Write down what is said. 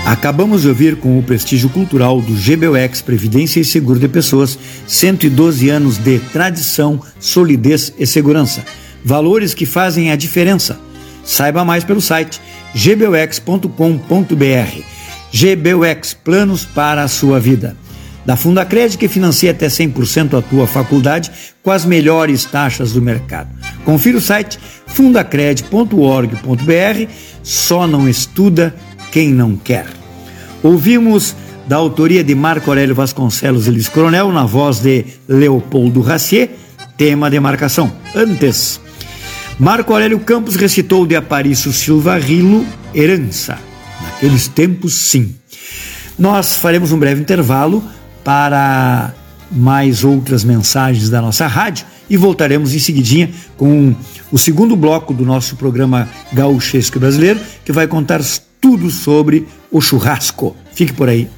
Acabamos de ouvir com o prestígio cultural do GBUX Previdência e Seguro de Pessoas, 112 anos de tradição, solidez e segurança. Valores que fazem a diferença. Saiba mais pelo site gbux.com.br. GBUX, planos para a sua vida. Da Fundacred, que financia até 100% a tua faculdade com as melhores taxas do mercado. Confira o site fundacred.org.br. Só não estuda quem não quer. Ouvimos da autoria de Marco Aurélio Vasconcelos e Luiz Coronel, na voz de Leopoldo Racier, tema de marcação. Antes, Marco Aurélio Campos recitou de Aparício Silva Rilo, Herança. Naqueles tempos, sim. Nós faremos um breve intervalo para mais outras mensagens da nossa rádio e voltaremos em seguidinha com o segundo bloco do nosso programa Gauchesco Brasileiro, que vai contar tudo sobre o churrasco. Fique por aí.